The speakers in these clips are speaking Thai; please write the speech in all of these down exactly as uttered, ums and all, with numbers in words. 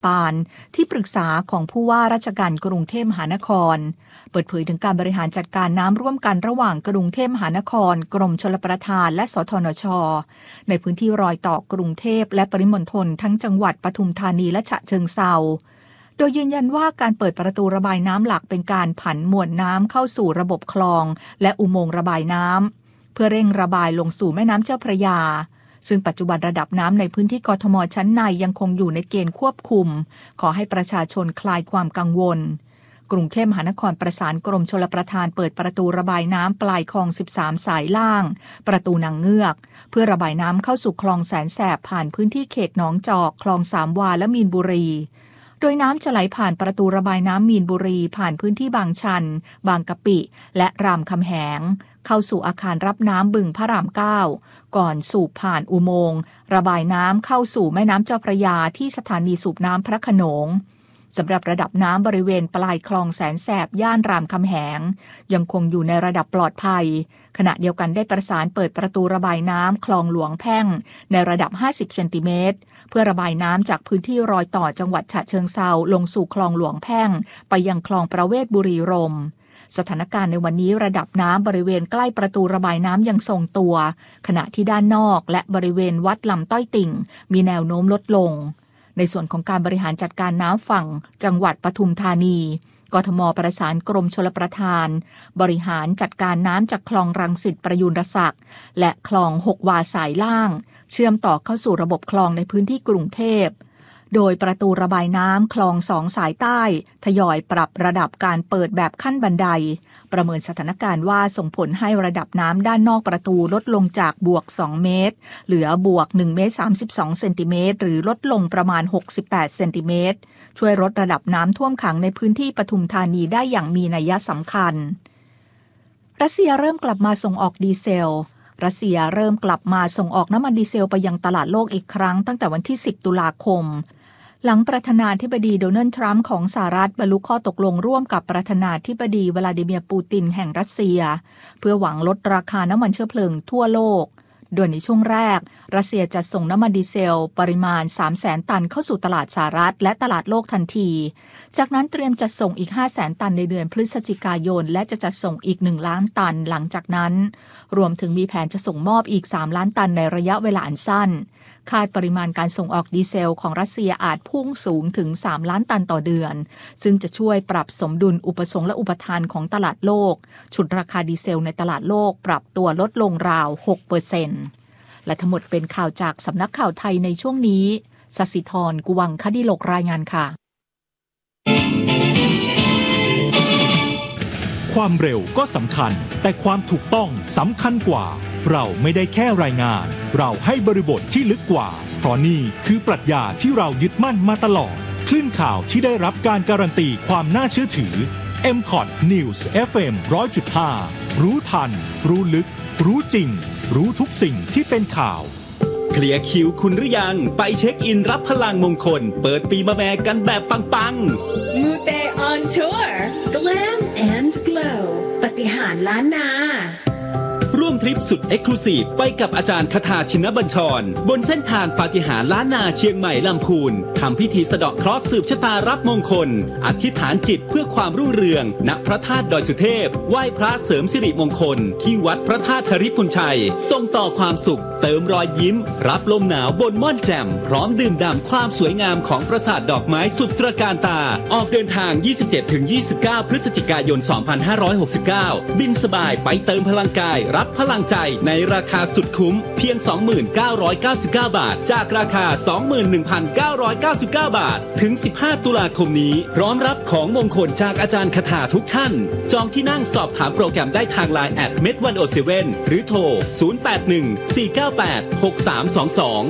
ปานที่ปรึกษาของผู้ว่าราชการกรุงเทพมหานครเปิดเผยถึงการบริหารจัดการน้ำร่วมกันระหว่างกรุงเทพมหานครกรมชลประทานและสทนช.ในพื้นที่รอยต่อกรุงเทพและปริมณฑลทั้งจังหวัดปทุมธานีและฉะเชิงเทราโดยยืนยันว่าการเปิดประตูระบายน้ำหลักเป็นการผันมวลน้ำเข้าสู่ระบบคลองและอุโมงค์ระบายน้ำเพื่อเร่งระบายลงสู่แม่น้ำเจ้าพระยาซึ่งปัจจุบันระดับน้ำในพื้นที่กทมชั้นในยังคงอยู่ในเกณฑ์ควบคุมขอให้ประชาชนคลายความกังวลกรุงเทพมหานครประสานกรมชลประทานเปิดประตูระบายน้ำปลายคลองสิบสามสายล่างประตูนางเงือกเพื่อระบายน้ำเข้าสู่คลองแสนแสบผ่านพื้นที่เขตหนองจอกคลองสามวาและมีนบุรีโดยน้ำจะไหลผ่านประตูระบายน้ำมีนบุรีผ่านพื้นที่บางชันบางกะปิและรามคำแหงเข้าสู่อาคารรับน้ำบึงพระรามเก้าก่อนสูบผ่านอุโมงค์ระบายน้ำเข้าสู่แม่น้ำเจ้าพระยาที่สถานีสูบน้ำพระโขนงสำหรับระดับน้ำบริเวณปลายคลองแสนแสบย่านรามคำแหงยังคงอยู่ในระดับปลอดภัยขณะเดียวกันได้ประสานเปิดประตูระบายน้ำคลองหลวงแพ่งในระดับห้าสิบเซนติเมตรเพื่อระบายน้ำจากพื้นที่รอยต่อจังหวัดฉะเชิงเทราลงสู่คลองหลวงแพ่งไปยังคลองประเวศบุรีรมย์สถานการณ์ในวันนี้ระดับน้ำบริเวณใกล้ประตูระบายน้ำยังทรงตัวขณะที่ด้านนอกและบริเวณวัดลำต้อยติ่งมีแนวโน้มลดลงในส่วนของการบริหารจัดการน้ำฝั่งจังหวัดปทุมธานีกทมประสานกรมชลประทานบริหารจัดการน้ำจากคลองรังสิตประยูรศักดิ์และคลองหกวาสายล่างเชื่อมต่อเข้าสู่ระบบคลองในพื้นที่กรุงเทพโดยประตูระบายน้ำคลองสองสายใต้ทยอยปรับระดับการเปิดแบบขั้นบันไดประเมินสถานการณ์ว่าส่งผลให้ระดับน้ำด้านนอกประตูลดลงจากบวกสองเมตรเหลือบวกหนึ่งเมตรสามสิบสองเซนติเมตรหรือลดลงประมาณหกสิบแปดเซนติเมตรช่วยลดระดับน้ำท่วมขังในพื้นที่ปทุมธานีได้อย่างมีนัยสำคัญรัสเซียเริ่มกลับมาส่งออกดีเซลรัสเซียเริ่มกลับมาส่งออกน้ำมันดีเซลไปยังตลาดโลกอีกครั้งตั้งแต่วันที่สิบตุลาคมหลังประธานาธิบดีโดนัลด์ทรัมป์ของสหรัฐบรรลุข้อตกลงร่วมกับประธานาธิบดีวลาดิเมียร์ปูตินแห่งรัสเซียเพื่อหวังลดราคาน้ำมันเชื้อเพลิงทั่วโลกโดยในช่วงแรกรัสเซียจะส่งน้ำมันดีเซลปริมาณ สามแสน ตันเข้าสู่ตลาดสหรัฐและตลาดโลกทันทีจากนั้นเตรียมจะส่งอีก ห้าแสน ตันในเดือนพฤศจิกายนและจะจัดส่งอีกหนึ่งล้านตันหลังจากนั้นรวมถึงมีแผนจะส่งมอบอีกสามล้านตันในระยะเวลาอันสั้นคาดปริมาณการส่งออกดีเซลของรัสเซียอาจพุ่งสูงถึงสามล้านตันต่อเดือนซึ่งจะช่วยปรับสมดุลอุปสงค์และอุปทานของตลาดโลกฉุดราคาดีเซลในตลาดโลกปรับตัวลดลงราว หกเปอร์เซ็นต์ และทั้งหมดเป็นข่าวจากสำนักข่าวไทยในช่วงนี้ศศิธร กุวังคดิโลกรายงานค่ะความเร็วก็สำคัญแต่ความถูกต้องสำคัญกว่าเราไม่ได้แค่รายงานเราให้บริบทที่ลึกกว่าเพราะนี่คือปรัชญาที่เรายึดมั่นมาตลอดคลื่นข่าวที่ได้รับการการันตีความน่าเชื่อถือ เอ็ม คอท News เอฟ เอ็ม หนึ่งร้อยจุดห้า รู้ทันรู้ลึกรู้จริงรู้ทุกสิ่งที่เป็นข่าวเคลียร์คิวคุณหรือยังไปเช็คอินรับพลังมงคลเปิดปีมะแม่กันแบบปังๆมูเต on tour Glam and Glow ปฏิหารล้านนาร่วมทริปสุดเอ็กซ์คลูซีฟไปกับอาจารย์คทาชินบัญชรบนเส้นทางปาฏิหาริย์ล้านนาเชียงใหม่ลำพูนทำพิธีสะเดาะเคราะห์สืบชะตารับมงคลอธิษฐานจิตเพื่อความรุ่งเรืองณพระธาตุดอยสุเทพไหว้พระเสริมสิริมงคลที่วัดพระธาตุธริพุนชัยส่งต่อความสุขเติมรอยยิ้มรับลมหนาวบนม่อนแจ่มพร้อมดื่มด่ำความสวยงามของปราสาทดอกไม้สุดตระการตาออกเดินทาง ยี่สิบเจ็ดถึงยี่สิบเก้า พฤศจิกายน สองพันห้าร้อยหกสิบเก้า บินสบายไปเติมพลังกายรับพลังใจในราคาสุดคุ้มเพียง สองพันเก้าร้อยเก้าสิบเก้า บาทจากราคา สองหมื่นหนึ่งพันเก้าร้อยเก้าสิบเก้า บาทถึงสิบห้าตุลาคมนี้พร้อมรับของมงคลจากอาจารย์คทาทุกท่านจองที่นั่งสอบถามโปรแกรมได้ทาง ไลน์ แอท เมด หนึ่งศูนย์เจ็ด หรือโทรศูนย์ แปด หนึ่ง สี่ เก้า แปด หก สาม สอง สอง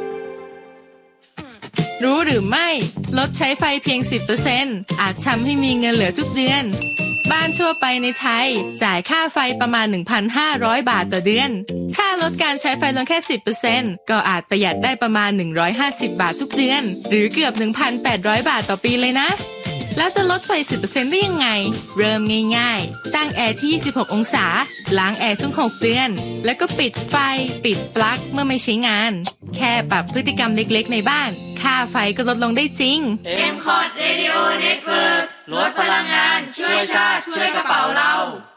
รู้หรือไม่ลดใช้ไฟเพียง สิบเปอร์เซ็นต์ อาจทำให้มีเงินเหลือทุกเดือนบ้านทั่วไปในไทยจ่ายค่าไฟประมาณ หนึ่งพันห้าร้อย บาทต่อเดือนถ้าลดการใช้ไฟลงแค่ สิบเปอร์เซ็นต์ ก็อาจประหยัดได้ประมาณหนึ่งร้อยห้าสิบบาททุกเดือนหรือเกือบ หนึ่งพันแปดร้อย บาทต่อปีเลยนะแล้วจะลดไฟ สิบเปอร์เซ็นต์ ได้ยังไงเริ่มง่ายๆตั้งแอร์ที่ยี่สิบหกองศาล้างแอร์ทุกหกเดือนแล้วก็ปิดไฟปิดปลั๊กเมื่อไม่ใช้งานแค่ปรับพฤติกรรมเล็กๆในบ้านค่าไฟก็ลดลงได้จริงเอ็ม คอ ที Radio Network ลดพลังงานช่วยชาติช่วยกระเป๋าเรา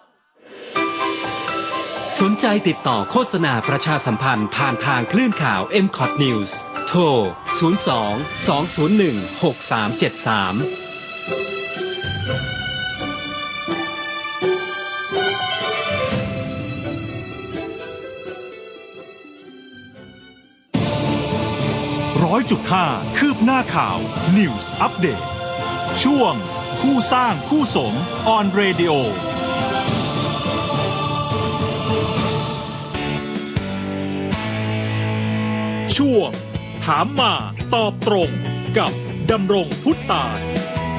สนใจติดต่อโฆษณาประชาสัมพันธ์ผ่านทางคลื่นข่าว เอ็ม คอ ที News โทร ศูนย์ สอง สอง ศูนย์ หนึ่ง หก สาม เจ็ด สามร้อยจุดห้าคืบหน้าข่าว News Update ช่วงคู่สร้างคู่สม on radio ช่วงถามมาตอบตรงกับดำรงพุทธตาล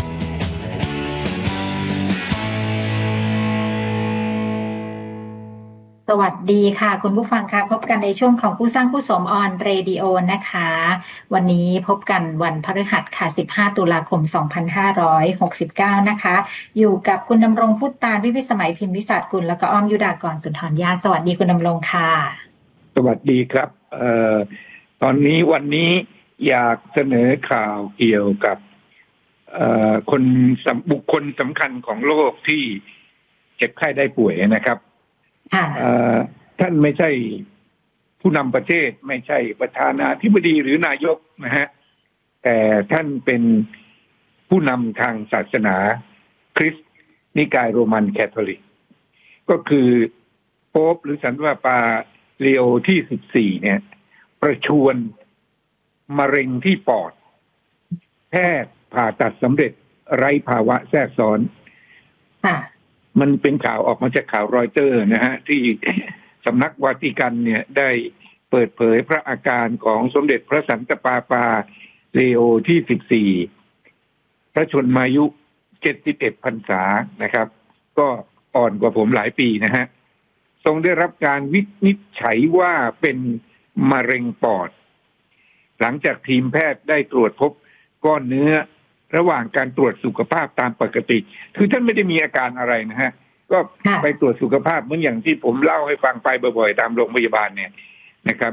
สวัสดีค่ะคุณผู้ฟังค่ะพบกันในช่วงของผู้สร้างผู้สมออนเรดิโอนะคะวันนี้พบกันวันพฤหัสค่ะสิบห้าตุลาคมสองพันห้าร้อยหกสิบเก้านะคะอยู่กับคุณดำรงพุทธตาลวิวิสมัยพิมพ์วิสัชกุลแล้วก็อ้อมยุดากรสุนทรญาติสวัสดีคุณดำรงค่ะสวัสดีครับเอ่อตอนนี้วันนี้อยากเสนอข่าวเกี่ยวกับเอ่อคนบุคคลสำคัญของโลกที่เจ็บไข้ได้ป่วยนะครับท่านไม่ใช่ผู้นำประเทศไม่ใช่ประธานาธิบดีหรือนายกนะฮะแต่ท่านเป็นผู้นำทางศาสนาคริสต์นิกายโรมันแคทอลิกก็คือโป๊ปหรือสันตะปาเลโอที่สิบสี่เนี่ยประชวรมะเร็งที่ปอดแพทย์ผ่าตัดสำเร็จไร้ภาวะแทรกซ้อนมันเป็นข่าวออกมาจากข่าวรอยเตอร์นะฮะที่สำนักวาติกันเนี่ยได้เปิดเผยพระอาการของสมเด็จพระสันตะปาปาเลโอที่สิบสี่พระชนมายุเจ็ดสิบเอ็ดพรรษานะครับก็อ่อนกว่าผมหลายปีนะฮะทรงได้รับการวินิจฉัยว่าเป็นมะเร็งปอดหลังจากทีมแพทย์ได้ตรวจพบก้อนเนื้อระหว่างการตรวจสุขภาพตามปกติคือท่านไม่ได้มีอาการอะไรนะฮะก็ไปตรวจสุขภาพเหมือนอย่างที่ผมเล่าให้ฟังไปบ่อยๆตามโรงพยาบาลเนี่ยนะครับ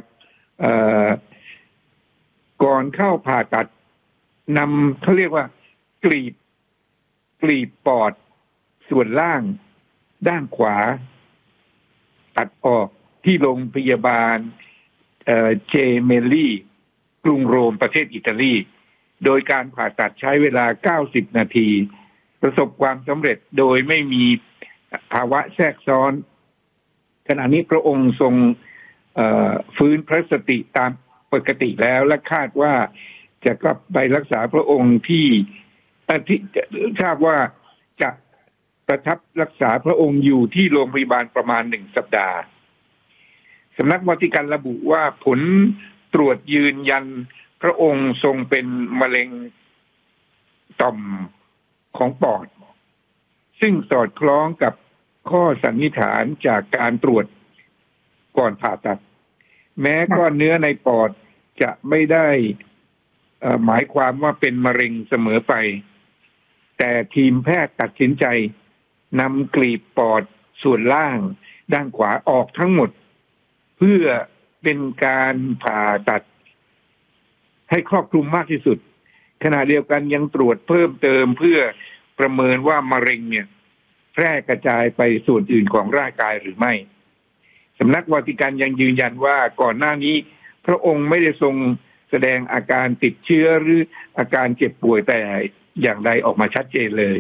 ก่อนเข้าผ่าตัดนำเขาเรียกว่ากรีบกรีบปอดส่วนล่างด้านขวาตัดออกที่โรงพยาบาลเจเมลลี่กรุงโรมประเทศอิตาลีโดยการผ่าตัดใช้เวลาเก้าสิบนาทีประสบความสำเร็จโดยไม่มีภาวะแทรกซ้อนขณะนี้พระองค์ทรงฟื้นพระสติตามปกติแล้วและคาดว่าจะกลับไปรักษาพระองค์ที่ที่ทราบว่าจะประทับรักษาพระองค์อยู่ที่โรงพยาบาลประมาณหนึ่งสัปดาห์สำนักวาติกันระบุว่าผลตรวจยืนยันพระองค์ทรงเป็นมะเร็งต่อมของปอดซึ่งสอดคล้องกับข้อสันนิษฐานจากการตรวจก่อนผ่าตัดแม้ก้อนเนื้อในปอดจะไม่ได้หมายความว่าเป็นมะเร็งเสมอไปแต่ทีมแพทย์ตัดสินใจนำกลีบปอดส่วนล่างด้านขวาออกทั้งหมดเพื่อเป็นการผ่าตัดให้ครอบคลุมมากที่สุดขณะเดียวกันยังตรวจเพิ่มเติมเพื่อประเมินว่ามะเร็งเนี่ยแพร่กระจายไปส่วนอื่นของร่างกายหรือไม่สำนักวาติกันยังยืนยันว่าก่อนหน้านี้พระองค์ไม่ได้ทรงแสดงอาการติดเชื้อหรืออาการเจ็บป่วยแต่อย่างใดออกมาชัดเจนเลย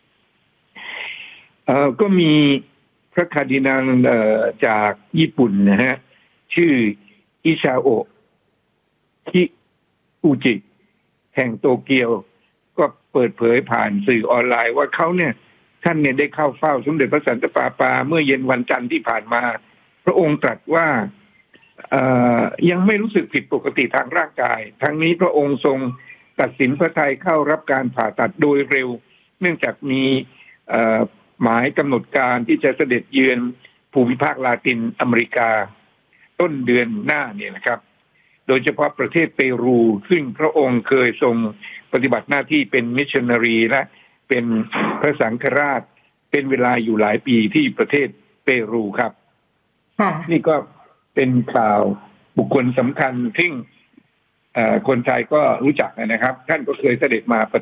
เอ่อก็มีพระคาร์ดินัลเอ่อจากญี่ปุ่นนะฮะชื่ออิชาโอะคิอุจิแห่งโตเกียวก็เปิดเผยผ่านสื่อออนไลน์ว่าเขาเนี่ยท่านเนี่ยได้เข้าเฝ้าสมเด็จพระสันตะปาปาเมื่อเย็นวันจันทร์ที่ผ่านมาพระองค์ตรัสว่าเอ่อยังไม่รู้สึกผิดปกติทางร่างกายทั้งนี้พระองค์ทรงตัดสินพระทัยเข้ารับการผ่าตัดโดยเร็วเนื่องจากมีเอ่อหมายกำหนดการที่จะเสด็จเยือนภูมิภาคลาตินอเมริกาต้นเดือนหน้าเนี่ยนะครับโดยเฉพาะประเทศเปรูซึ่งพระองค์เคยทรงปฏิบัติหน้าที่เป็นมิชชันนารีและเป็นพระสังฆราชเป็นเวลาอยู่หลายปีที่ประเทศเปรูครับนี่ก็เป็นข่าวบุคคลสำคัญที่คนไทยก็รู้จักนะครับท่านก็เคยเสด็จมาประ